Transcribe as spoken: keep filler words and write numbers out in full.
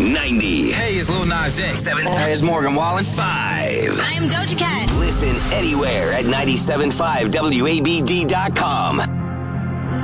ninety. Hey, it's Lil Nas X. Seven. Hey, it's Morgan Wallen. Five. I am Doja Cat. Listen anywhere at nine seven five W A B D dot com.